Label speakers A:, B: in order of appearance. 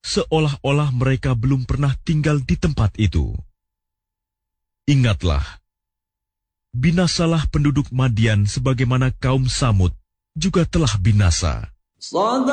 A: seolah-olah mereka belum pernah tinggal di tempat itu. Ingatlah, binasalah penduduk Madian sebagaimana kaum Samud juga telah binasa.